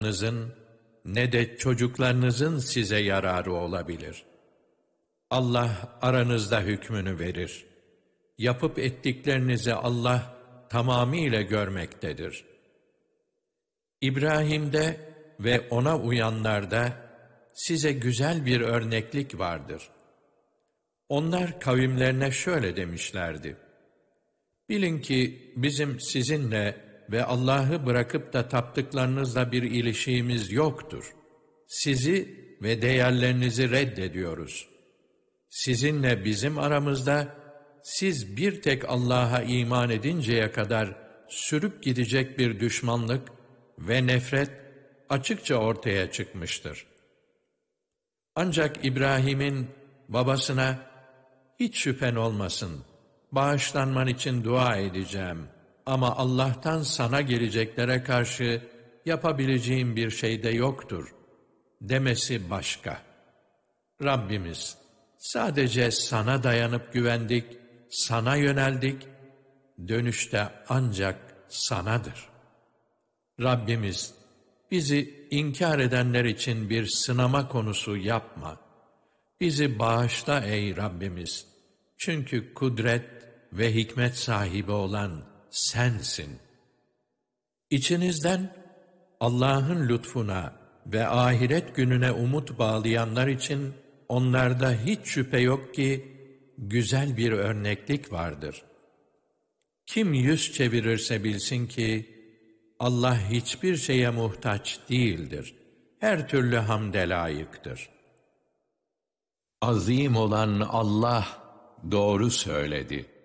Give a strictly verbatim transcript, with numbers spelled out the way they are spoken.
Nızın ne de çocuklarınızın size yararı olabilir. Allah aranızda hükmünü verir. Yapıp ettiklerinizi Allah tamamıyla görmektedir. İbrahim'de ve ona uyanlarda size güzel bir örneklik vardır. Onlar kavimlerine şöyle demişlerdi: Bilin ki bizim sizinle ve Allah'ı bırakıp da taptıklarınızla bir ilişiğimiz yoktur. Sizi ve değerlerinizi reddediyoruz. Sizinle bizim aramızda, siz bir tek Allah'a iman edinceye kadar sürüp gidecek bir düşmanlık ve nefret açıkça ortaya çıkmıştır. Ancak İbrahim'in babasına, hiç şüphen olmasın, bağışlanman için dua edeceğim ama Allah'tan sana geleceklere karşı yapabileceğim bir şey de yoktur demesi başka. Rabbimiz, sadece sana dayanıp güvendik, sana yöneldik, dönüşte ancak sanadır. Rabbimiz, bizi inkar edenler için bir sınama konusu yapma. Bizi bağışla ey Rabbimiz. Çünkü kudret ve hikmet sahibi olan sensin. İçinizden Allah'ın lütfuna ve ahiret gününe umut bağlayanlar için onlarda hiç şüphe yok ki güzel bir örneklik vardır. Kim yüz çevirirse bilsin ki Allah hiçbir şeye muhtaç değildir. Her türlü hamde layıktır. Azim olan Allah doğru söyledi.